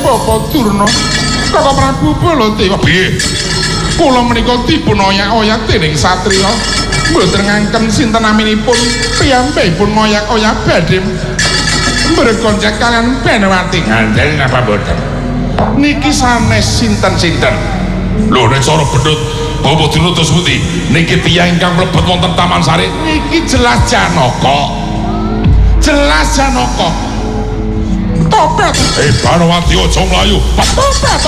Bapak Durna Kakang Prabu Baladewa piye kula menika dipun oyak-oyak dening satriya mboten ngangken sinten naminipun piyambakipun ngoyak-oyak badhe berkonjak kalian Benawati ngandel napa mboten niki sanes sinten-sinten lho nek cara bedhut Bapak Durna terus pundi niki tiyang ingkang mlebet wonten Taman Sari niki jelas Janaka Topet Banawati aja mlayu Topet